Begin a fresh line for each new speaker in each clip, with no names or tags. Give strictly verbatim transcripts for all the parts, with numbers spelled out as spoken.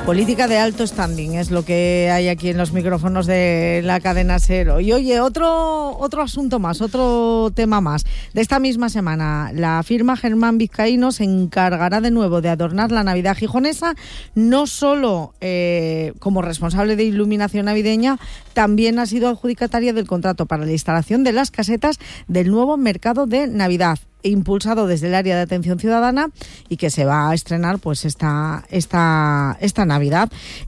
Política de alto standing es lo que hay aquí en los micrófonos de la cadena SER. Y oye, otro, otro asunto más, otro tema más. De esta misma semana, la firma Germán Vizcaíno se encargará de nuevo de adornar la Navidad gijonesa, no solo eh, como responsable de iluminación navideña, también ha sido adjudicataria del contrato para la instalación de las casetas del nuevo mercado de Navidad, impulsado desde el área de atención ciudadana y que se va a estrenar pues esta esta esta Navidad.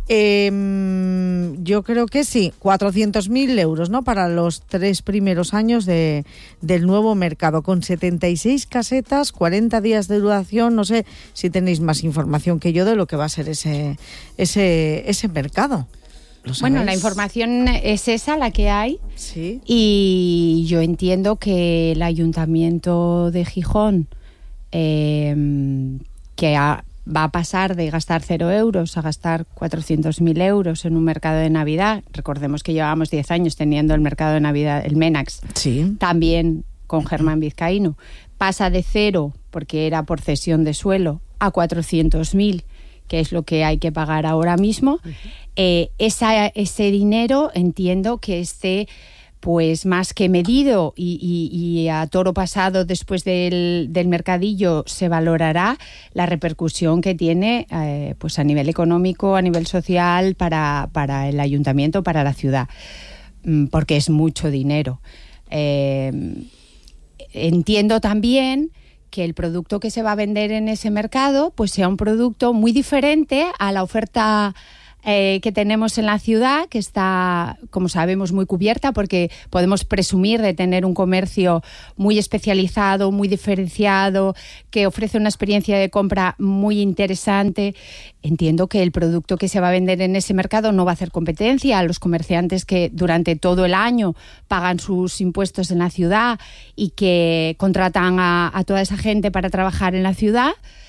Eh, yo creo que sí, cuatrocientos mil euros, ¿no?, para los tres primeros años de del nuevo mercado, con setenta y seis casetas, cuarenta días de duración. No sé si tenéis más información que yo de lo que va a ser ese ese ese mercado.
Bueno, la información es esa, la que hay.
Sí.
Y yo entiendo que el Ayuntamiento de Gijón, eh, que ha, va a pasar de gastar cero euros a gastar cuatrocientos mil euros en un mercado de Navidad. Recordemos que llevábamos diez años teniendo el mercado de Navidad, el MENAX,
sí,
también con Germán Vizcaíno. Pasa de cero, porque era por cesión de suelo, a cuatrocientos mil, que es lo que hay que pagar ahora mismo. Uh-huh. Eh, esa, ese dinero entiendo que esté pues más que medido y, y, y a toro pasado después del, del mercadillo se valorará la repercusión que tiene eh, pues a nivel económico, a nivel social para, para el ayuntamiento, para la ciudad, porque es mucho dinero. Eh, entiendo también que el producto que se va a vender en ese mercado pues sea un producto muy diferente a la oferta eh, que tenemos en la ciudad, que está, como sabemos, muy cubierta, porque podemos presumir de tener un comercio muy especializado, muy diferenciado, que ofrece una experiencia de compra muy interesante. Entiendo que el producto que se va a vender en ese mercado no va a hacer competencia a los comerciantes que durante todo el año pagan sus impuestos en la ciudad y que contratan a, a toda esa gente para trabajar en la ciudad.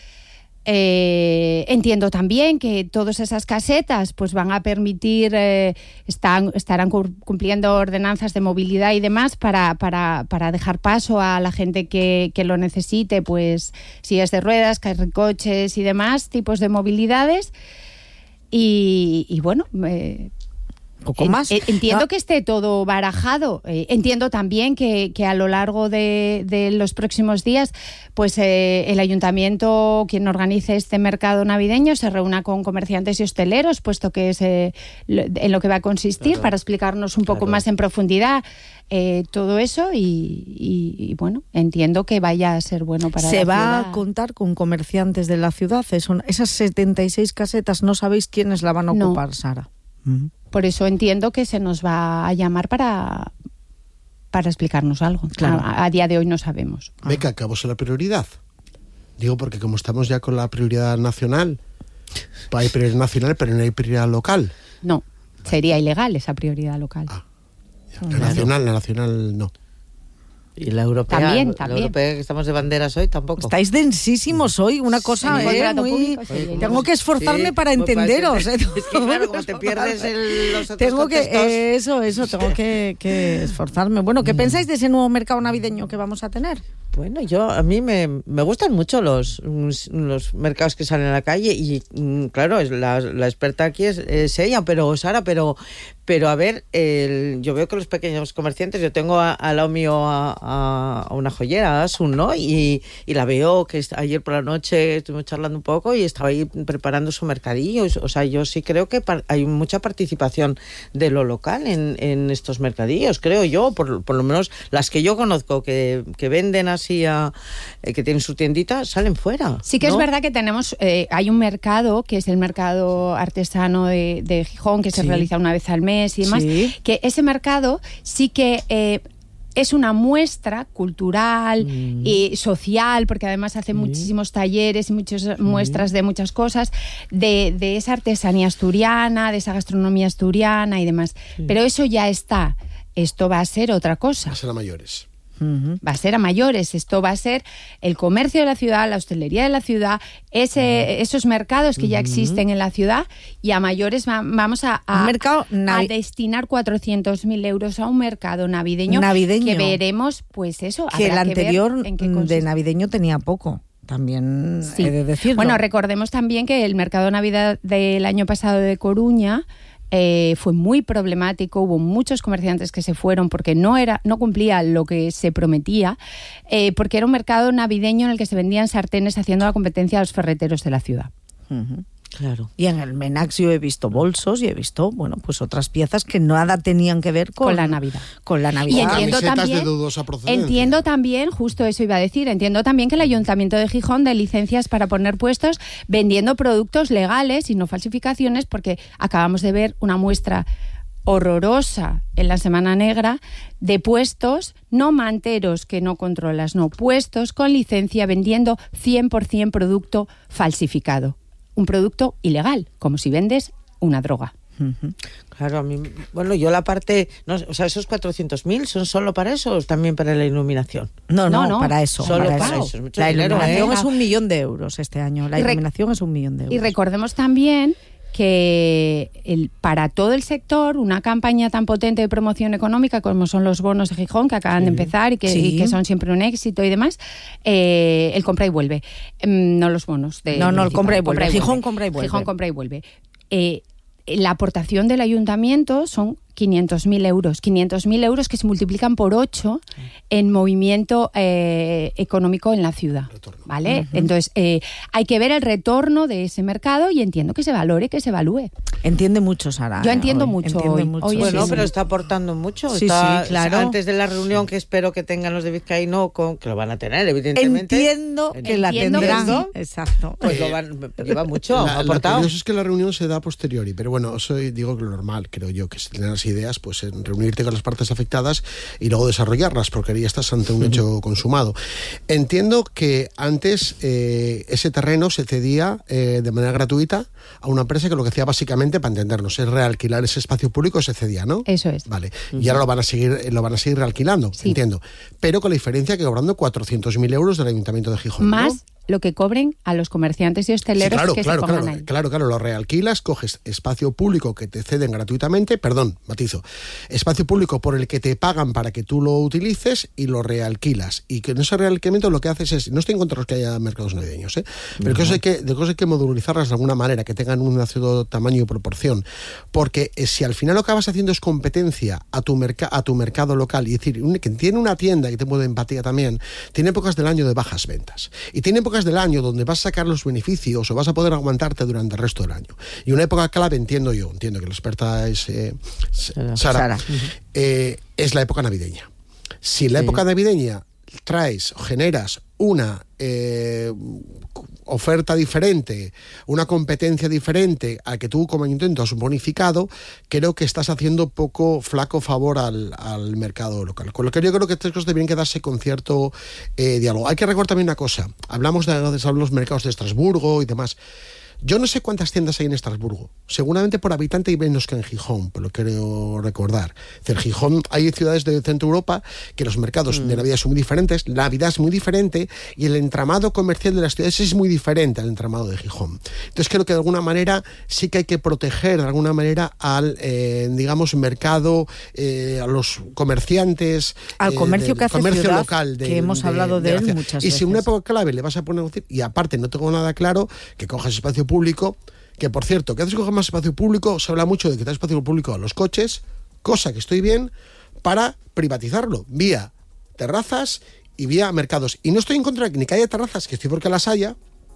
Eh, entiendo también que todas esas casetas pues van a permitir, eh, están, estarán cumpliendo ordenanzas de movilidad y demás para, para, para dejar paso a la gente que, que lo necesite, pues sillas de ruedas, carricoches y demás tipos de movilidades. Y, y bueno, eh,
poco más.
Entiendo
no.
que esté todo barajado. Eh, entiendo también que, que a lo largo de, de los próximos días, pues eh, el ayuntamiento, quien organice este mercado navideño, se reúna con comerciantes y hosteleros, puesto que es eh, en lo que va a consistir, claro, para explicarnos un poco claro. más en profundidad eh, todo eso y, y, y bueno, entiendo que vaya a ser bueno para
se
la
va
ciudad.
A contar con comerciantes de la ciudad. Son esas setenta y seis casetas, no sabéis quiénes la van a ocupar, no. Sara.
Uh-huh. Por eso entiendo que se nos va a llamar para, para explicarnos algo. Claro. A, a día de hoy no sabemos.
Beca, acabó la prioridad. Digo, porque como estamos ya con la prioridad nacional, hay prioridad nacional, pero no hay prioridad local.
No, vale. Sería ilegal esa prioridad local. Ah,
ya. La nacional, la nacional no.
Y la europea,
también,
la
también.
europea que estamos de banderas hoy tampoco.
Estáis densísimos hoy, una cosa
sí,
eh, muy...
público,
sí, tengo que esforzarme sí, para entenderos.
Eh. Es que claro, como te pierdes el, los otros
tengo que
contextos.
eh, Eso, eso, tengo que, que esforzarme. Bueno, ¿qué mm. pensáis de ese nuevo mercado navideño que vamos a tener?
Bueno, yo a mí me, me gustan mucho los, los mercados que salen a la calle y claro, es la, la experta aquí es, es ella, pero Sara, pero pero a ver, el, yo veo que los pequeños comerciantes, yo tengo al lado mío a, a una joyera, a Asun, ¿no? Y, y la veo que ayer por la noche estuvimos charlando un poco y estaba ahí preparando su mercadillo. O sea, yo sí creo que par, hay mucha participación de lo local en, en estos mercadillos, creo yo, por, por lo menos las que yo conozco que, que venden así, a, eh, que tienen su tiendita, salen fuera.
Sí que
¿no?
es verdad que tenemos, eh, hay un mercado que es el mercado artesano de, de Gijón, que se sí. realiza una vez al mes y demás, sí. que ese mercado sí que eh, es una muestra cultural mm. y social, porque además hace mm. muchísimos talleres y muchas mm. muestras de muchas cosas, de, de esa artesanía asturiana, de esa gastronomía asturiana y demás. Sí. Pero eso ya está. Esto va a ser otra cosa.
Va a ser a mayores.
Uh-huh. Va a ser a mayores. Esto va a ser el comercio de la ciudad, la hostelería de la ciudad, ese, uh-huh. esos mercados que uh-huh. ya existen en la ciudad, y a mayores va, vamos a, a, navi- a destinar cuatrocientos mil euros a un mercado navideño,
navideño
que veremos, pues eso,
que el
que
anterior
ver en qué consiste.
De navideño tenía poco. también
Sí.
he de decirlo.
Bueno, recordemos también que el mercado de Navidad del año pasado de Coruña eh, fue muy problemático, hubo muchos comerciantes que se fueron porque no era, no cumplía lo que se prometía, eh, porque era un mercado navideño en el que se vendían sartenes haciendo la competencia a los ferreteros de la ciudad.
Uh-huh.
Claro.
Y en el Menax yo he visto bolsos y he visto, bueno, pues otras piezas que nada tenían que ver con,
Con la Navidad.
Con la Navidad.
Y entiendo
Camisetas
también,
de dudosa procedencia.
entiendo también, justo eso iba a decir, entiendo también que el Ayuntamiento de Gijón dé licencias para poner puestos vendiendo productos legales y no falsificaciones, porque acabamos de ver una muestra horrorosa en la Semana Negra de puestos, no manteros que no controlas, no, puestos con licencia vendiendo cien por ciento producto falsificado. Un producto ilegal, como si vendes una droga.
Uh-huh.
Claro, a mí, bueno, yo la parte, no, o sea, esos cuatrocientos mil son solo para eso o también para la iluminación.
No, no,
No, no,
para eso.
solo
para
para
eso.
eso, es mucho
La
dinero,
iluminación
¿eh?
es un millón de euros este año. La
Y rec-
iluminación es un millón de euros.
Y recordemos también que el, para todo el sector, una campaña tan potente de promoción económica como son los bonos de Gijón, que acaban
Sí.
de empezar y que,
Sí.
y que son siempre un éxito y demás, eh, el compra y vuelve. Mm, no los bonos. De
No, no, el
municipal,
compra y vuelve. Gijón compra y vuelve.
Gijón compra y vuelve. Eh, la aportación del ayuntamiento son quinientos mil euros. quinientos mil euros que se multiplican por ocho en movimiento eh, económico en la ciudad.
Retorno.
¿Vale?
Uh-huh.
Entonces, eh, hay que ver el retorno de ese mercado y entiendo que se valore, que se evalúe.
Entiende mucho, Sara.
Yo entiendo
hoy.
mucho
Entiende
hoy.
mucho.
Hoy
Bueno,
sí, sí.
pero está aportando mucho.
Sí,
está,
sí, claro.
Antes de la reunión que espero que tengan los de Vizcaíno, con, que lo van a tener, evidentemente.
Entiendo que la
Entiendo que
tendrán.
sí.
Exacto.
Pues lo van, lleva mucho,
La-
ha
lo
aportado.
curioso es que la reunión se da a posteriori, pero bueno, eso digo que lo normal, creo yo, que si tienes las ideas, pues en reunirte con las partes afectadas y luego desarrollarlas, porque ya estás ante un hecho consumado. Entiendo que antes eh, ese terreno se cedía eh, de manera gratuita a una empresa que lo que hacía básicamente, para entendernos, es realquilar ese espacio público, se cedía, ¿no?
Eso es.
Vale, y ahora lo van a seguir, lo van a seguir realquilando,
Sí.
entiendo. Pero con la diferencia que cobrando cuatrocientos mil euros del Ayuntamiento de Gijón, ¿no?
Más lo que cobren a los comerciantes y hosteleros
Sí, claro,
que
claro,
se pongan
claro,
ahí.
claro, claro, lo realquilas, coges espacio público que te ceden gratuitamente, perdón, matizo, espacio público por el que te pagan para que tú lo utilices y lo realquilas. Y que en ese realquilamiento lo que haces es, no estoy en contra de los que haya mercados navideños, ¿eh? pero que, eso hay que, de cosas hay que modularizarlas de alguna manera, que tengan un cierto tamaño y proporción. Porque eh, si al final lo que acabas haciendo es competencia a tu, merca- a tu mercado local, y decir, un, que tiene una tienda, que te puede empatía también, tiene épocas del año de bajas ventas. Y tiene épocas del año donde vas a sacar los beneficios o vas a poder aguantarte durante el resto del año. Y una época clave, entiendo yo, entiendo que la experta es eh, Sara,
Sara.
eh, es la época navideña. Si en la
Sí.
época navideña traes o generas una eh, oferta diferente, una competencia diferente a que tú como ayuntamiento has bonificado, creo que estás haciendo poco flaco favor al, al mercado local. Con lo que yo creo que estas cosas deberían quedarse con cierto eh, diálogo. Hay que recordar también una cosa. Hablamos de, de los mercados de Estrasburgo y demás. Yo no sé cuántas tiendas hay en Estrasburgo. Seguramente por habitante hay menos que en Gijón, por lo que creo recordar. En Gijón hay ciudades de Centro Europa que los mercados mm. de Navidad son muy diferentes, la Navidad es muy diferente y el entramado comercial de las ciudades es muy diferente al entramado de Gijón. Entonces creo que de alguna manera sí que hay que proteger de alguna manera al, eh, digamos, mercado, eh, a los comerciantes.
Al comercio
eh,
que hace
comercio
ciudad,
local de,
que hemos
de,
hablado de, de él
ciudad.
muchas
y
veces.
si en una época clave le vas a poner, y aparte no tengo nada claro, que cojas espacio público, que por cierto, que haces coger más espacio público, se habla mucho de quitar espacio público a los coches, cosa que estoy bien, para privatizarlo, vía terrazas y vía mercados. Y no estoy en contra de ni que haya terrazas, que estoy porque las haya,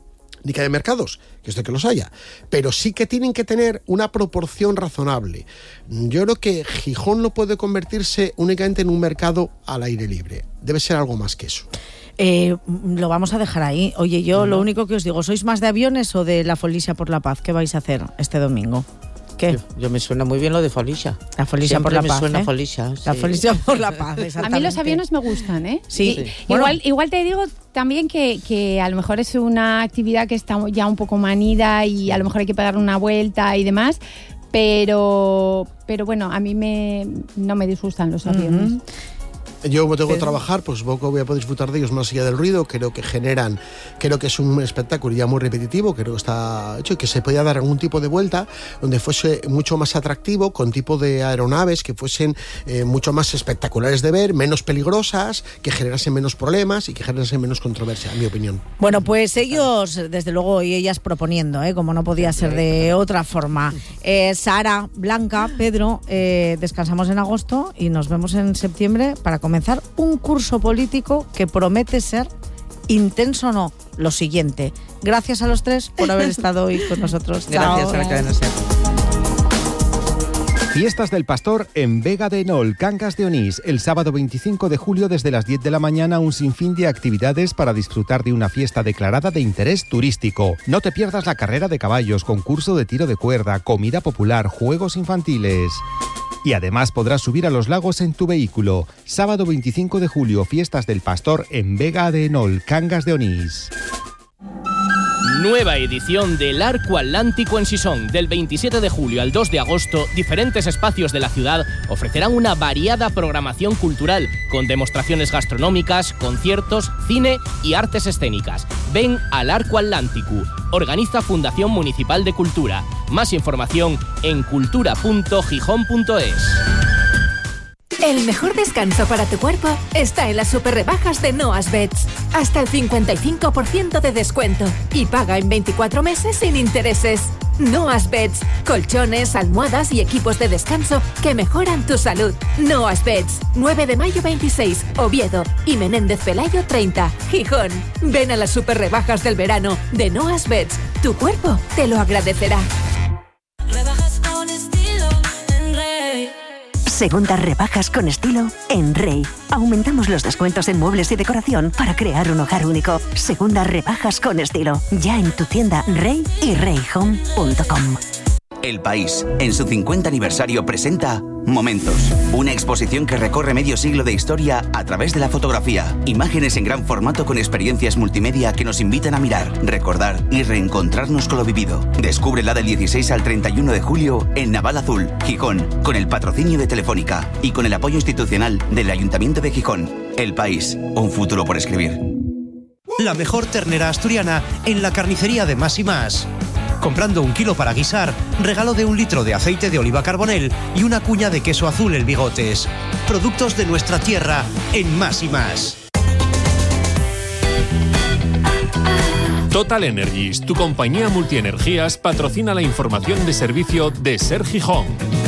ni que haya mercados, que estoy que los haya, pero sí que tienen que tener una proporción razonable. Yo creo que Gijón no puede convertirse únicamente en un mercado al aire libre, debe ser algo más que eso.
Eh, lo vamos a dejar ahí. Oye, yo lo único que os digo, ¿sois más de aviones o de la Folicia por la Paz? ¿Qué vais a hacer este domingo? ¿Qué?
Yo, yo me suena muy bien lo de Folicia.
La Folicia
Siempre
por la
me
Paz.
suena
¿eh?
Folicia.
La
sí.
Folicia por la Paz,
A
exactamente.
mí los aviones me gustan, ¿eh?
Sí.
Y,
Sí.
Igual,
Bueno.
igual te digo también que, que a lo mejor es una actividad que está ya un poco manida y a lo mejor hay que pegarle una vuelta y demás, pero, pero bueno, a mí me, no me disgustan los aviones.
Uh-huh.
Yo como tengo que
Pedro.
trabajar, pues poco voy a poder disfrutar de ellos más allá del ruido. Creo que generan, creo que es un espectáculo ya muy repetitivo, creo que está hecho y que se podía dar algún tipo de vuelta donde fuese mucho más atractivo, con tipo de aeronaves que fuesen eh, mucho más espectaculares de ver, menos peligrosas, que generasen menos problemas y que generasen menos controversia, en mi opinión.
Bueno, pues ellos, desde luego, y ellas proponiendo, ¿eh? Como no podía ser de otra forma. Eh, Sara, Blanca, Pedro, eh, descansamos en agosto y nos vemos en septiembre para comenzar un curso político que promete ser intenso o no. Lo siguiente. Gracias a los tres por haber estado hoy con nosotros.
Gracias
Chao.
a la cadena SER.
Fiestas del Pastor en Vega de Nol, Cangas de Onís. El sábado veinticinco de julio desde las diez de la mañana un sinfín de actividades para disfrutar de una fiesta declarada de interés turístico. No te pierdas la carrera de caballos, concurso de tiro de cuerda, comida popular, juegos infantiles. Y además podrás subir a los lagos en tu vehículo. Sábado veinticinco de julio, Fiestas del Pastor en Vega de Nol, Cangas de Onís.
Nueva edición del Arco Atlántico en Sison. Del veintisiete de julio al dos de agosto, diferentes espacios de la ciudad ofrecerán una variada programación cultural con demostraciones gastronómicas, conciertos, cine y artes escénicas. Ven al Arco Atlántico. Organiza Fundación Municipal de Cultura. Más información en cultura punto gijón punto es.
El mejor descanso para tu cuerpo está en las super rebajas de Noas Beds. Hasta el cincuenta y cinco por ciento de descuento y paga en veinticuatro meses sin intereses. Noas Beds, colchones, almohadas y equipos de descanso que mejoran tu salud. Noas Beds, nueve de mayo veintiséis, Oviedo y Menéndez Pelayo treinta, Gijón. Ven a las super rebajas del verano de Noas Beds. Tu cuerpo te lo agradecerá.
Segundas rebajas con estilo en Rey. Aumentamos los descuentos en muebles y decoración para crear un hogar único. Segundas rebajas con estilo. Ya en tu tienda Rey y rey home punto com.
El País, en su cincuenta aniversario, presenta Momentos, una exposición que recorre medio siglo de historia a través de la fotografía. Imágenes en gran formato con experiencias multimedia que nos invitan a mirar, recordar y reencontrarnos con lo vivido. Descúbrela del dieciséis al treinta y uno de julio en Naval Azul, Gijón, con el patrocinio de Telefónica y con el apoyo institucional del Ayuntamiento de Gijón. El País, un futuro por escribir.
La mejor ternera asturiana en la carnicería de Más y Más. Comprando un kilo para guisar, regalo de un litro de aceite de oliva Carbonell y una cuña de queso azul El Bigotes. Productos de nuestra tierra en Más y Más.
Total Energies, tu compañía multienergías, patrocina la información de servicio de SER Gijón.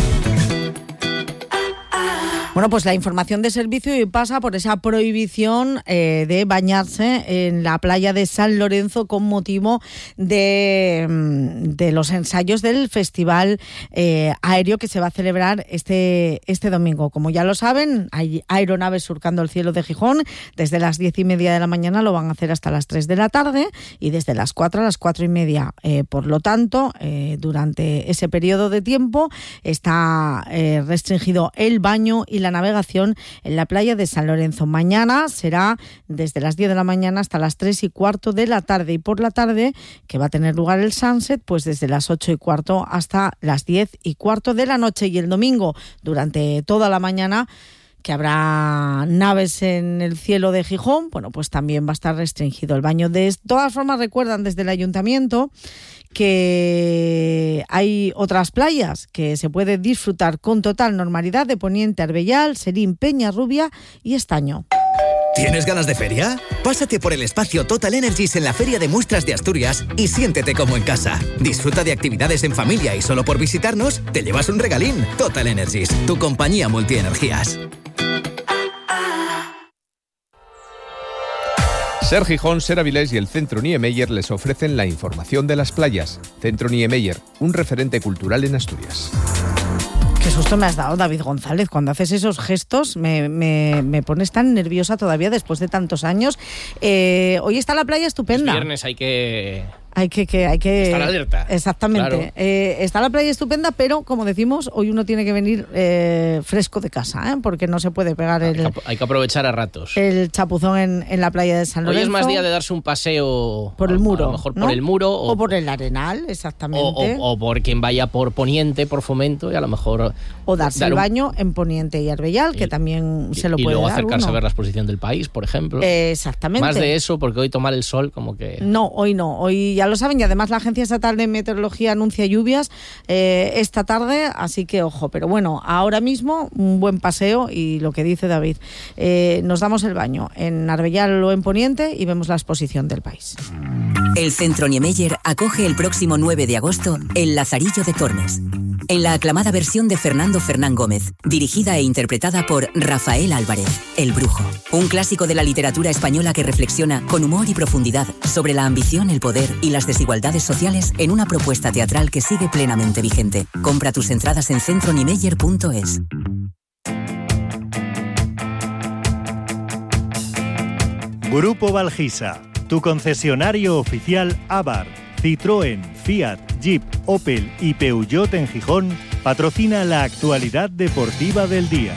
Bueno, pues la información de servicio y pasa por esa prohibición eh, de bañarse en la playa de San Lorenzo con motivo de, de los ensayos del Festival eh, Aéreo que se va a celebrar este, este domingo. Como ya lo saben, hay aeronaves surcando el cielo de Gijón. Desde las diez y media de la mañana lo van a hacer hasta las tres de la tarde y desde las cuatro a las cuatro y media. Eh, por lo tanto, eh, durante ese periodo de tiempo está eh, restringido el baño y la navegación en la playa de San Lorenzo. Mañana será desde las diez de la mañana hasta las tres y cuarto de la tarde y por la tarde, que va a tener lugar el sunset, pues desde las ocho y cuarto hasta las diez y cuarto de la noche. Y el domingo, durante toda la mañana, que habrá naves en el cielo de Gijón, bueno, pues también va a estar restringido el baño. De todas formas, recuerdan desde el ayuntamiento que hay otras playas que se puede disfrutar con total normalidad de Poniente, Arbellal, Serín, Peñarrubia y Estaño.
¿Tienes ganas de feria? Pásate por el espacio Total Energies en la Feria de Muestras de Asturias y siéntete como en casa. Disfruta de actividades en familia y solo por visitarnos te llevas un regalín. Total Energies, tu compañía multienergías.
SER Gijón, SER Avilés y el Centro Niemeyer les ofrecen la información de las playas. Centro Niemeyer, un referente cultural en Asturias.
Qué susto me has dado, David González. Cuando haces esos gestos me, me, me pones tan nerviosa todavía después de tantos años. Eh, hoy está la playa estupenda.
Es viernes, hay que
Hay que, que, hay que
estar alerta.
Exactamente.
Claro.
Eh, está la playa estupenda, pero como decimos, hoy uno tiene que venir eh, fresco de casa, ¿eh? Porque no se puede pegar el,
hay, que, hay que aprovechar a ratos.
el chapuzón en, en la playa de San Lorenzo.
Hoy es más día de darse un paseo
por el muro,
a lo mejor
¿no?
por el muro
o,
o,
o por el Arenal, exactamente.
O, o, o por quien vaya por Poniente, por Fomento, y a lo mejor
o darse
dar
el
un...
baño en Poniente y Arbellal, que
y,
también se lo
y
puede
luego
dar
acercarse
uno.
a ver la exposición del País, por ejemplo.
Eh, exactamente.
Más de eso, porque hoy tomar el sol como que...
No, hoy no. Hoy ya lo saben, y además la Agencia Estatal de Meteorología anuncia lluvias eh, esta tarde, así que ojo. Pero bueno, ahora mismo un buen paseo y lo que dice David, eh, nos damos el baño en Arbellal o en Poniente y vemos la exposición del País.
El Centro Niemeyer acoge el próximo nueve de agosto El Lazarillo de Tormes, en la aclamada versión de Fernando Fernán Gómez, dirigida e interpretada por Rafael Álvarez, El Brujo, un clásico de la literatura española que reflexiona con humor y profundidad sobre la ambición, el poder y las desigualdades sociales en una propuesta teatral que sigue plenamente vigente. Compra tus entradas en centro niemeyer punto es.
Grupo Valgisa, tu concesionario oficial Abarth, Citroën, Fiat, Jeep, Opel y Peugeot en Gijón, patrocina la actualidad deportiva del día.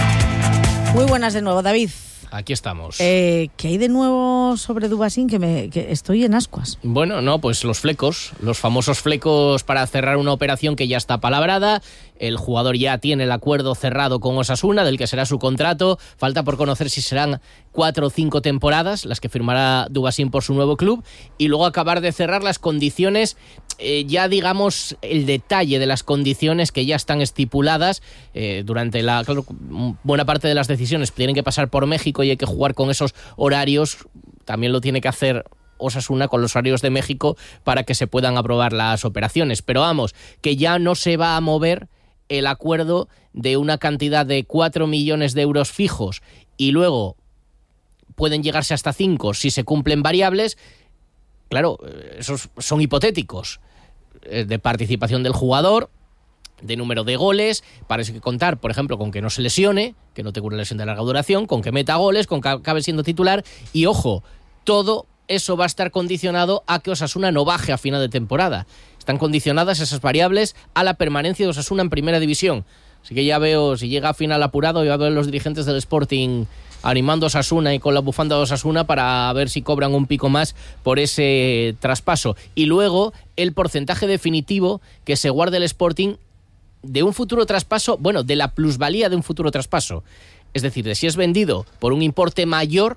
Muy buenas de nuevo, David.
Aquí estamos.
Eh, ¿Qué hay de nuevo sobre Dubasín? Que, me, que estoy en ascuas.
Bueno, no, pues los flecos, los famosos flecos para cerrar una operación que ya está palabrada. El jugador ya tiene el acuerdo cerrado con Osasuna, del que será su contrato. Falta por conocer si serán cuatro o cinco temporadas las que firmará Dubasín por su nuevo club. Y luego acabar de cerrar las condiciones, eh, ya digamos el detalle de las condiciones que ya están estipuladas. Eh, durante la claro, buena parte de las decisiones tienen que pasar por México y hay que jugar con esos horarios. También lo tiene que hacer Osasuna con los horarios de México para que se puedan aprobar las operaciones. Pero vamos, que ya no se va a mover el acuerdo de una cantidad de cuatro millones de euros fijos y luego pueden llegarse hasta cinco si se cumplen variables. Claro, esos son hipotéticos, de participación del jugador, de número de goles. Parece que contar, por ejemplo, con que no se lesione, que no tenga una lesión de larga duración, con que meta goles, con que acabe siendo titular. Y ojo, todo eso va a estar condicionado a que Osasuna no baje a final de temporada. Están condicionadas esas variables a la permanencia de Osasuna en primera división. Así que ya veo, si llega a final apurado, ya veo a los dirigentes del Sporting animando a Osasuna y con la bufanda de Osasuna para ver si cobran un pico más por ese traspaso. Y luego el porcentaje definitivo que se guarde el Sporting de un futuro traspaso, bueno, de la plusvalía de un futuro traspaso. Es decir, de si es vendido por un importe mayor,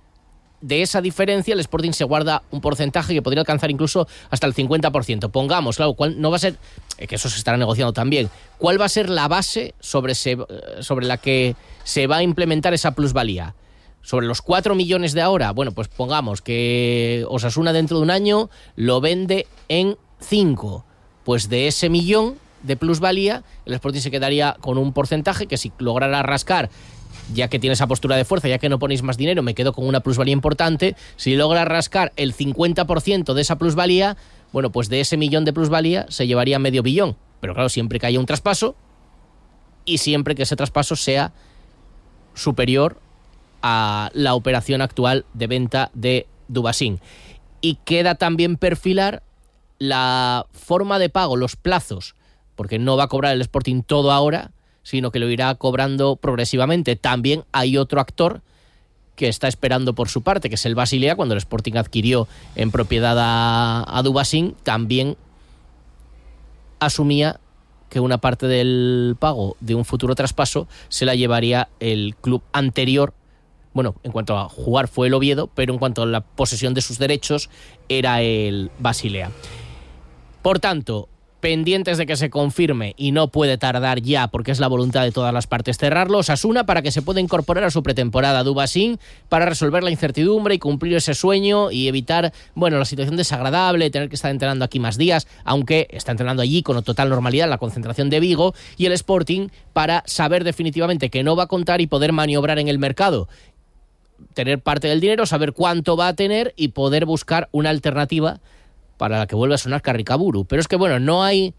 de esa diferencia el Sporting se guarda un porcentaje que podría alcanzar incluso hasta el cincuenta por ciento. Pongamos, claro, ¿cuál no va a ser? Que eso se estará negociando también. ¿Cuál va a ser la base sobre, se, sobre la que se va a implementar esa plusvalía? ¿Sobre los cuatro millones de ahora? Bueno, pues pongamos que Osasuna dentro de un año lo vende en cinco. Pues de ese millón de plusvalía, el Sporting se quedaría con un porcentaje que si lograra rascar, ya que tiene esa postura de fuerza, ya que no ponéis más dinero, me quedo con una plusvalía importante. Si logra rascar el cincuenta por ciento de esa plusvalía, bueno, pues de ese millón de plusvalía se llevaría medio billón. Pero claro, siempre que haya un traspaso y siempre que ese traspaso sea superior a la operación actual de venta de Dubasín. Y queda también perfilar la forma de pago, los plazos, porque no va a cobrar el Sporting todo ahora, sino que lo irá cobrando progresivamente. También hay otro actor que está esperando por su parte, que es el Basilea. Cuando el Sporting adquirió en propiedad a, a Dubasín, también asumía que una parte del pago de un futuro traspaso se la llevaría el club anterior. Bueno, en cuanto a jugar fue el Oviedo, pero en cuanto a la posesión de sus derechos era el Basilea. Por tanto, pendientes de que se confirme, y no puede tardar ya porque es la voluntad de todas las partes cerrarlo, Osasuna para que se pueda incorporar a su pretemporada, Dubasín para resolver la incertidumbre y cumplir ese sueño y evitar, bueno, la situación desagradable, tener que estar entrenando aquí más días, aunque está entrenando allí con total normalidad en la concentración de Vigo, y el Sporting para saber definitivamente que no va a contar y poder maniobrar en el mercado, tener parte del dinero, saber cuánto va a tener y poder buscar una alternativa para la que vuelva a sonar Carricaburu. Pero es que, bueno, no hay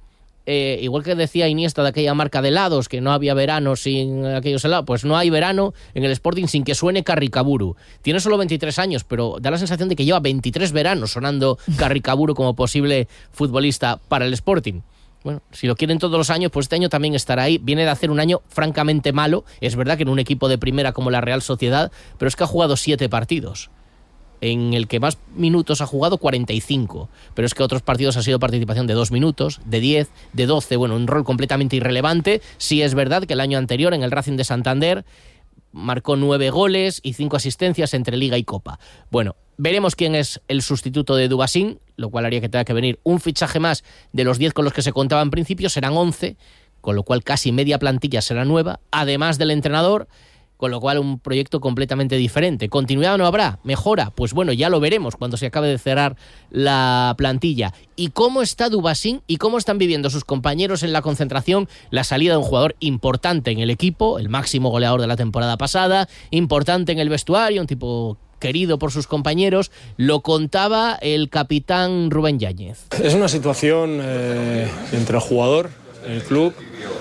eh, igual que decía Iniesta de aquella marca de helados, que no había verano sin aquellos helados, pues no hay verano en el Sporting sin que suene Carricaburu. Tiene solo veintitrés años, pero da la sensación de que lleva veintitrés veranos sonando Carricaburu como posible futbolista para el Sporting. Bueno, si lo quieren todos los años, pues este año también estará ahí. Viene de hacer un año francamente malo. Es verdad que en un equipo de primera como la Real Sociedad, pero es que ha jugado siete partidos. En el que más minutos ha jugado, cuarenta y cinco. Pero es que otros partidos ha sido participación de dos minutos, de diez, de doce. Bueno, un rol completamente irrelevante. Sí es verdad que el año anterior en el Racing de Santander marcó nueve goles y cinco asistencias entre Liga y Copa. Bueno, veremos quién es el sustituto de Dubasín, lo cual haría que tenga que venir un fichaje más de los diez con los que se contaba en principio. Serán once, con lo cual casi media plantilla será nueva, además del entrenador, con lo cual un proyecto completamente diferente. ¿Continuidad no habrá? ¿Mejora? Pues bueno, ya lo veremos cuando se acabe de cerrar la plantilla. ¿Y cómo está Dubasín y cómo están viviendo sus compañeros en la concentración la salida de un jugador importante en el equipo, el máximo goleador de la temporada pasada, importante en el vestuario, un tipo querido por sus compañeros? Lo contaba el capitán Rubén Yáñez.
Es una situación eh, entre el jugador, el club.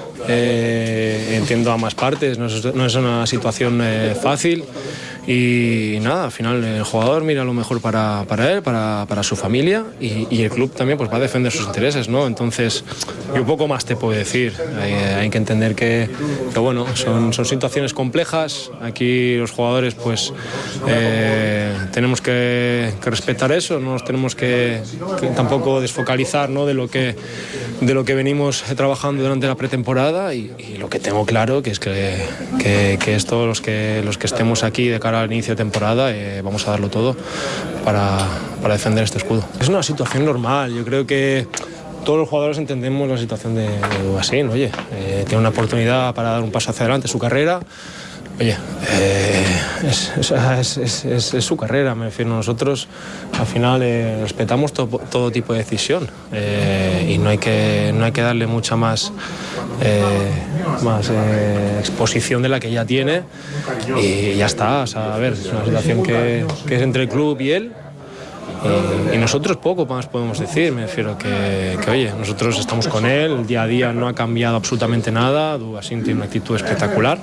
Eh, entiendo a ambas partes, no es, no es una situación eh, fácil y nada, al final el jugador mira lo mejor para, para él, para, para su familia y, y el club también pues va a defender sus intereses, ¿no? Entonces, yo poco más te puedo decir, hay, hay que entender que, que bueno, son, son situaciones complejas, aquí los jugadores pues eh, tenemos que, que respetar eso, no nos tenemos que, que tampoco desfocalizar, ¿no? de, lo que, de lo que venimos trabajando durante la pretemporada. Y, y lo que tengo claro que es que, que, que esto, los que, los que estemos aquí de cara al inicio de temporada, eh, vamos a darlo todo para, para defender este escudo. Es una situación normal, yo creo que todos los jugadores entendemos la situación de, de Dubasín. Oye, eh, tiene una oportunidad para dar un paso hacia adelante en su carrera. Oye, eh, es, es, es, es, es su carrera, me refiero. Nosotros al final eh, respetamos to, todo tipo de decisión eh, y no hay que, no hay que darle mucha más, eh, más eh, exposición de la que ya tiene y ya está. O sea, a ver, es una situación que, que es entre el club y él. Y, y nosotros poco más podemos decir, me refiero que, que, oye, nosotros estamos con él, el día a día no ha cambiado absolutamente nada, Dubasín tiene una actitud espectacular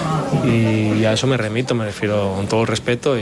y a eso me remito, me refiero con todo el respeto y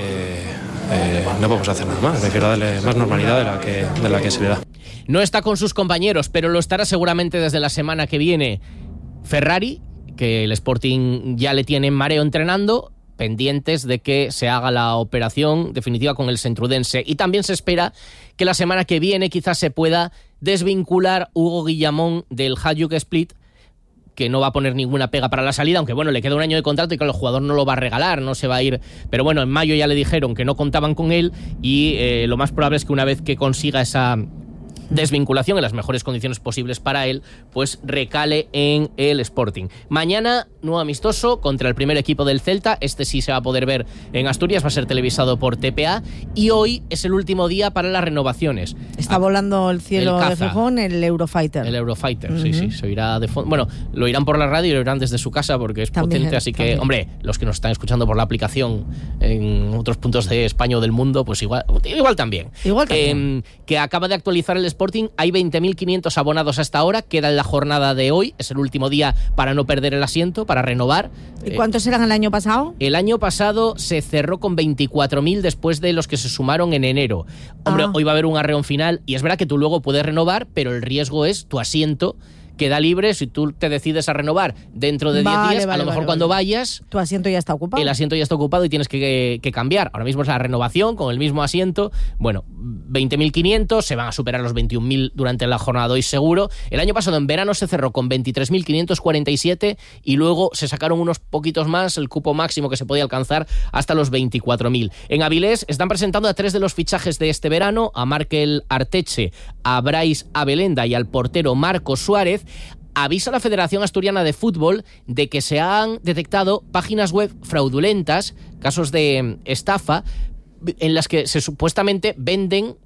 eh, no podemos hacer nada más, me refiero a darle más normalidad de la que, de la que se le da.
No está con sus compañeros, pero lo estará seguramente desde la semana que viene Ferrari, que el Sporting ya le tiene en mareo entrenando, pendientes de que se haga la operación definitiva con el centrudense. Y también se espera que la semana que viene quizás se pueda desvincular Hugo Guillamón del Hajduk Split, que no va a poner ninguna pega para la salida, aunque bueno, le queda un año de contrato y que el jugador no lo va a regalar, no se va a ir. Pero bueno, en mayo ya le dijeron que no contaban con él y eh, lo más probable es que una vez que consiga esa desvinculación en las mejores condiciones posibles para él, pues recale en el Sporting. Mañana, nuevo amistoso contra el primer equipo del Celta. Este sí se va a poder ver en Asturias, va a ser televisado por T P A. Y hoy es el último día para las renovaciones.
Está volando el cielo
el
de Gijón, el Eurofighter.
El Eurofighter,
uh-huh.
sí, sí, se oirá de fondo. Bueno, lo irán por la radio y lo irán desde su casa porque es también, potente, así también. Que, hombre, los que nos están escuchando por la aplicación en otros puntos de España o del mundo, pues igual, igual también.
Igual también.
Eh, que acaba de actualizar el Sporting, hay veinte mil quinientos abonados hasta ahora, queda en la jornada de hoy, es el último día para no perder el asiento, para renovar.
¿Y cuántos eran el año pasado?
El año pasado se cerró con veinticuatro mil después de los que se sumaron en enero. Hombre, ah. hoy va a haber un arreón final y es verdad que tú luego puedes renovar, pero el riesgo es tu asiento queda libre si tú te decides a renovar dentro de diez
vale,
días,
vale,
a lo mejor
vale,
cuando
vale.
vayas
tu asiento ya está ocupado.
El asiento ya está ocupado y tienes que, que cambiar. Ahora mismo es la renovación con el mismo asiento. Bueno, veinte mil quinientos, se van a superar los veintiún mil durante la jornada de hoy seguro. El año pasado en verano se cerró con veintitrés mil quinientos cuarenta y siete y luego se sacaron unos poquitos más, el cupo máximo que se podía alcanzar hasta los veinticuatro mil. En Avilés están presentando a tres de los fichajes de este verano, a Markel Arteche, a Brais Abelenda y al portero Marcos Suárez. Avisa la Federación Asturiana de Fútbol de que se han detectado páginas web fraudulentas, casos de estafa, en las que se supuestamente venden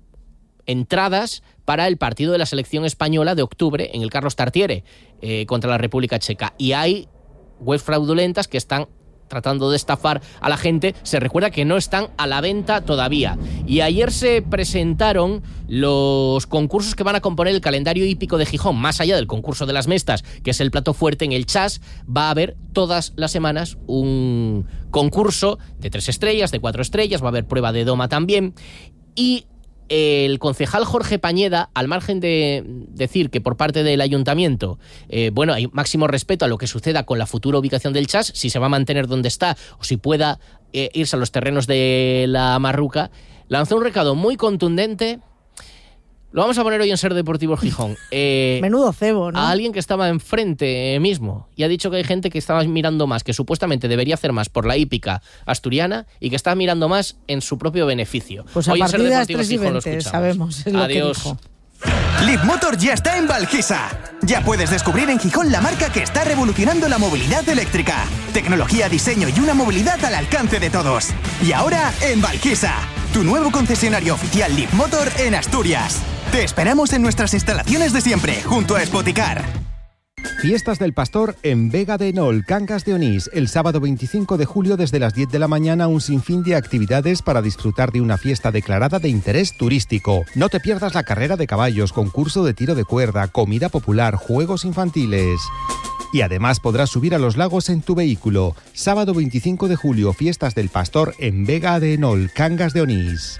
entradas para el partido de la selección española de octubre en el Carlos Tartiere eh, contra la República Checa. Y hay webs fraudulentas que están tratando de estafar a la gente. Se recuerda que no están a la venta todavía. Y ayer se presentaron los concursos que van a componer el calendario hípico de Gijón. Más allá del concurso de las mestas, que es el plato fuerte, en el Chas va a haber todas las semanas un concurso de tres estrellas, de cuatro estrellas, va a haber prueba de doma también. Y el concejal Jorge Pañeda, al margen de decir que por parte del ayuntamiento, eh, bueno, hay máximo respeto a lo que suceda con la futura ubicación del Chas, si se va a mantener donde está o si pueda eh, irse a los terrenos de la Marruca, lanzó un recado muy contundente. Lo vamos a poner hoy en Ser Deportivo Gijón. Eh,
Menudo cebo, ¿no?
A alguien que estaba enfrente mismo y ha dicho que hay gente que estaba mirando más, que supuestamente debería hacer más por la hípica asturiana y que está mirando más en su propio beneficio.
Pues a
hoy
partir
en Ser
de las
Deportivo
tres y
Gijón lo
veinte,
escuchamos.
sabemos, es lo
Adiós.
que dijo.
Leapmotor ya está en Valquisa. Ya puedes descubrir en Gijón la marca que está revolucionando la movilidad eléctrica. Tecnología, diseño y una movilidad al alcance de todos. Y ahora en Valquisa, tu nuevo concesionario oficial Leapmotor en Asturias. Te esperamos en nuestras instalaciones de siempre, junto a Spoticar.
Fiestas del Pastor en Vega de Nol, Cangas de Onís, el sábado veinticinco de julio desde las diez de la mañana, un sinfín de actividades para disfrutar de una fiesta declarada de interés turístico. No te pierdas la carrera de caballos, concurso de tiro de cuerda, comida popular, juegos infantiles. Y además podrás subir a los lagos en tu vehículo. Sábado veinticinco de julio, Fiestas del Pastor en Vega de Nol, Cangas de Onís.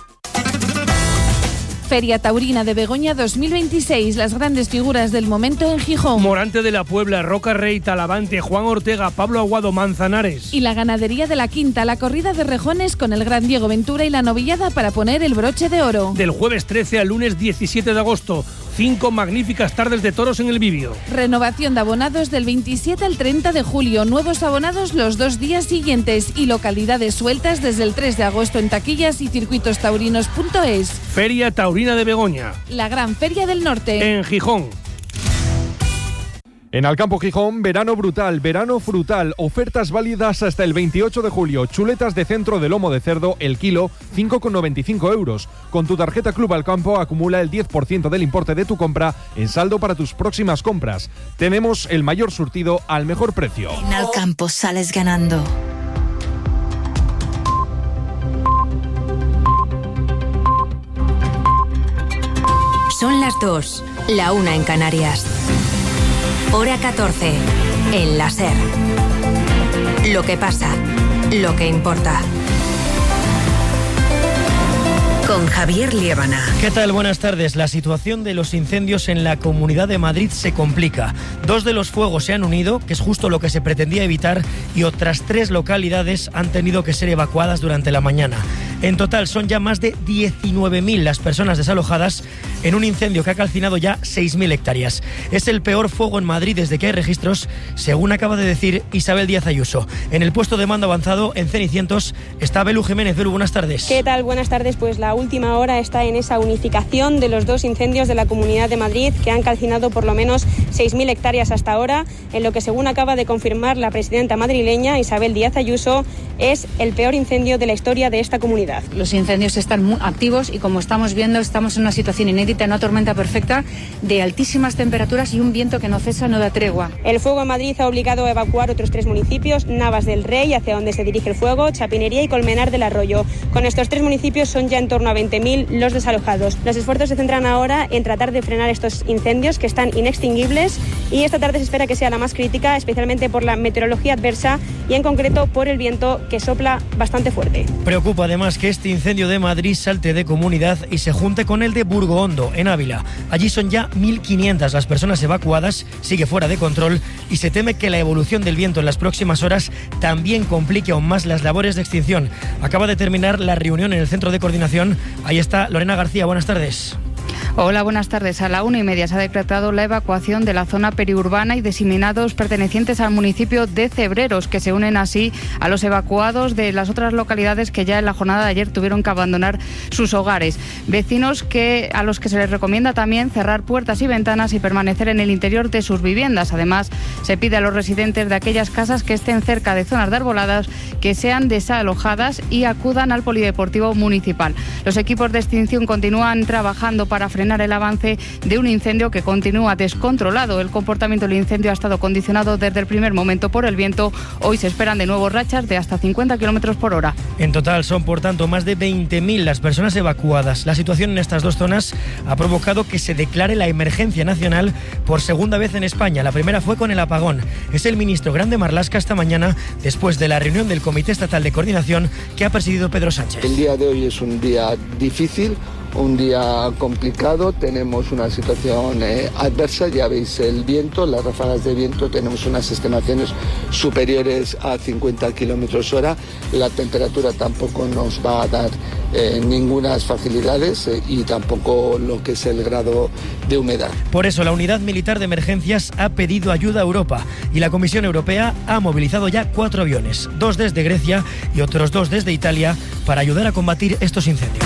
Feria Taurina de Begoña dos mil veintiséis, las grandes figuras del momento en Gijón.
Morante de la Puebla, Roca Rey, Talavante, Juan Ortega, Pablo Aguado, Manzanares.
Y la ganadería de la Quinta, la corrida de rejones con el gran Diego Ventura y la novillada para poner el broche de oro.
Del jueves trece al lunes diecisiete de agosto, cinco magníficas tardes de toros en el Bibio.
Renovación de abonados del veintisiete al treinta de julio, nuevos abonados los dos días siguientes y localidades sueltas desde el tres de agosto en taquillas y circuitos taurinos punto es.
Feria Taurina de Begoña.
La gran feria del norte.
En Gijón.
En Alcampo Gijón, verano brutal, verano frutal, ofertas válidas hasta el veintiocho de julio. Chuletas de centro de lomo de cerdo, el kilo, cinco con noventa y cinco euros. Con tu tarjeta Club Alcampo acumula el diez por ciento del importe de tu compra en saldo para tus próximas compras. Tenemos el mayor surtido al mejor precio.
En Alcampo sales ganando.
Son las dos, la una en Canarias. Hora catorce, en la SER. Lo que pasa, lo que importa. Con Javier Liébana.
¿Qué tal? Buenas tardes. La situación de los incendios en la Comunidad de Madrid se complica. Dos de los fuegos se han unido, que es justo lo que se pretendía evitar, y otras tres localidades han tenido que ser evacuadas durante la mañana. En total son ya más de diecinueve mil las personas desalojadas en un incendio que ha calcinado ya seis mil hectáreas. Es el peor fuego en Madrid desde que hay registros, según acaba de decir Isabel Díaz Ayuso. En el puesto de mando avanzado, en Cenicientos, está Belu Jiménez. Belu, buenas tardes.
¿Qué tal? Buenas tardes. Pues la última hora está en esa unificación de los dos incendios de la Comunidad de Madrid, que han calcinado por lo menos seis mil hectáreas hasta ahora, en lo que, según acaba de confirmar la presidenta madrileña, Isabel Díaz Ayuso, es el peor incendio de la historia de esta comunidad.
Los incendios están muy activos y, como estamos viendo, estamos en una situación inédita, en una tormenta perfecta de altísimas temperaturas y un viento que no cesa, no da tregua.
El fuego en Madrid ha obligado a evacuar otros tres municipios: Navas del Rey, hacia donde se dirige el fuego, Chapinería y Colmenar del Arroyo. Con estos tres municipios son ya en torno a veinte mil los desalojados. Los esfuerzos se centran ahora en tratar de frenar estos incendios, que están inextinguibles, y esta tarde se espera que sea la más crítica, especialmente por la meteorología adversa y en concreto por el viento, que sopla bastante fuerte.
Preocupa además que este incendio de Madrid salte de comunidad y se junte con el de Burgohondo, en Ávila. Allí son ya mil quinientas las personas evacuadas, sigue fuera de control y se teme que la evolución del viento en las próximas horas también complique aún más las labores de extinción. Acaba de terminar la reunión en el centro de coordinación. Ahí está Lorena García, buenas tardes.
Hola, buenas tardes. A la una y media se ha decretado la evacuación de la zona periurbana y diseminados pertenecientes al municipio de Cebreros, que se unen así a los evacuados de las otras localidades que ya en la jornada de ayer tuvieron que abandonar sus hogares. Vecinos que a los que se les recomienda también cerrar puertas y ventanas y permanecer en el interior de sus viviendas. Además, se pide a los residentes de aquellas casas que estén cerca de zonas de arboladas que sean desalojadas y acudan al polideportivo municipal. Los equipos de extinción continúan trabajando para frenar frenar el avance de un incendio que continúa descontrolado. El comportamiento del incendio ha estado condicionado desde el primer momento por el viento. Hoy se esperan de nuevo rachas de hasta cincuenta kilómetros por hora.
En total son, por tanto, más de veinte mil las personas evacuadas. La situación en estas dos zonas ha provocado que se declare la emergencia nacional por segunda vez en España. La primera fue con el apagón. Es el ministro Grande Marlaska esta mañana, después de la reunión del Comité Estatal de Coordinación que ha presidido Pedro Sánchez.
El día de hoy es un día difícil, un día complicado, tenemos una situación eh, adversa, ya veis el viento, las ráfagas de viento, tenemos unas estimaciones superiores a cincuenta kilómetros hora, la temperatura tampoco nos va a dar eh, ninguna facilidades eh, y tampoco lo que es el grado de humedad.
Por eso la Unidad Militar de Emergencias ha pedido ayuda a Europa y la Comisión Europea ha movilizado ya cuatro aviones, dos desde Grecia y otros dos desde Italia, para ayudar a combatir estos incendios.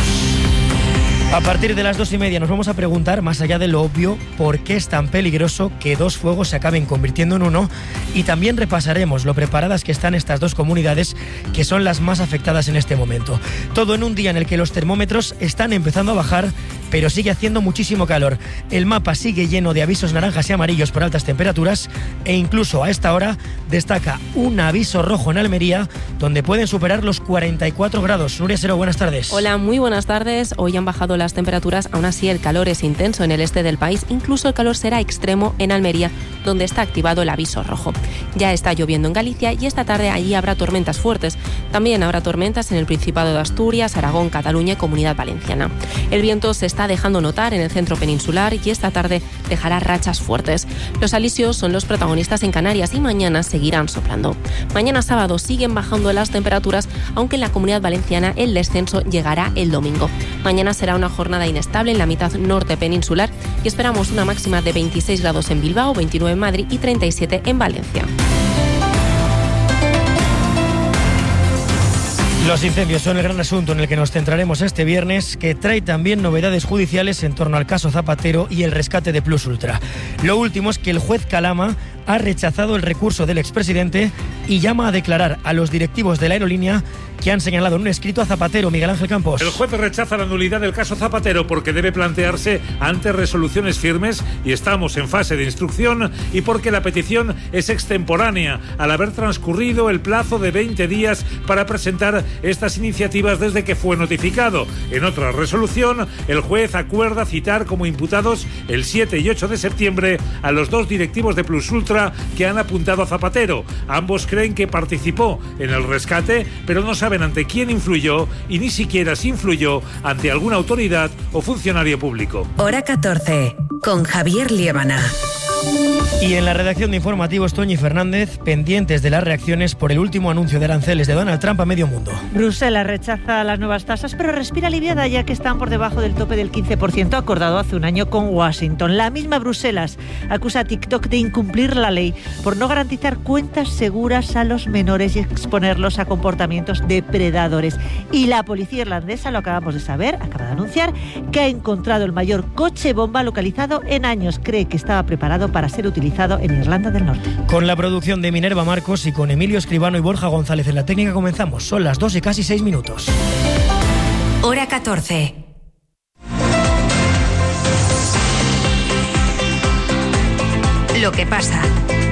A partir de las dos y media nos vamos a preguntar, más allá de lo obvio, por qué es tan peligroso que dos fuegos se acaben convirtiendo en uno, y también repasaremos lo preparadas que están estas dos comunidades que son las más afectadas en este momento. Todo en un día en el que los termómetros están empezando a bajar, pero sigue haciendo muchísimo calor. El mapa sigue lleno de avisos naranjas y amarillos por altas temperaturas e incluso a esta hora destaca un aviso rojo en Almería, donde pueden superar los cuarenta y cuatro grados. Nuria Sero, buenas tardes.
Hola, muy buenas tardes. Hoy han bajado las temperaturas, aún así el calor es intenso en el este del país, incluso el calor será extremo en Almería, donde está activado el aviso rojo. Ya está lloviendo en Galicia y esta tarde allí habrá tormentas fuertes. También habrá tormentas en el Principado de Asturias, Aragón, Cataluña y Comunidad Valenciana. El viento se está dejando notar en el centro peninsular y esta tarde dejará rachas fuertes. Los alisios son los protagonistas en Canarias y mañana seguirán soplando. Mañana sábado siguen bajando las temperaturas, aunque en la Comunidad Valenciana el descenso llegará el domingo. Mañana será una jornada inestable en la mitad norte peninsular y esperamos una máxima de veintiséis grados en Bilbao, veintinueve en Madrid y treinta y siete en Valencia.
Los incendios son el gran asunto en el que nos centraremos este viernes, que trae también novedades judiciales en torno al caso Zapatero y el rescate de Plus Ultra. Lo último es que el juez Calama ha rechazado el recurso del expresidente y llama a declarar a los directivos de la aerolínea que han señalado en un escrito a Zapatero. Miguel Ángel Campos.
El juez rechaza la nulidad del caso Zapatero porque debe plantearse ante resoluciones firmes y estamos en fase de instrucción, y porque la petición es extemporánea al haber transcurrido el plazo de veinte días para presentar estas iniciativas desde que fue notificado. En otra resolución, el juez acuerda citar como imputados el siete y ocho de septiembre a los dos directivos de Plus Ultra que han apuntado a Zapatero. Ambos creen que participó en el rescate, pero no saben ante quién influyó y ni siquiera si influyó ante alguna autoridad o funcionario público.
Hora catorce, con Javier Liébana.
Y en la redacción de Informativos, Toñi Fernández, pendientes de las reacciones por el último anuncio de aranceles de Donald Trump a medio mundo.
Bruselas rechaza las nuevas tasas, pero respira aliviada ya que están por debajo del tope del quince por ciento acordado hace un año con Washington. La misma Bruselas acusa a TikTok de incumplir la ley por no garantizar cuentas seguras a los menores y exponerlos a comportamientos depredadores. Y la policía irlandesa, lo acabamos de saber, acaba de anunciar que ha encontrado el mayor coche bomba localizado en años. Cree que estaba preparado para ser utilizado en Irlanda del Norte.
Con la producción de Minerva Marcos y con Emilio Escribano y Borja González en la técnica comenzamos. Son las dos y casi seis minutos.
Hora catorce. Lo que pasa.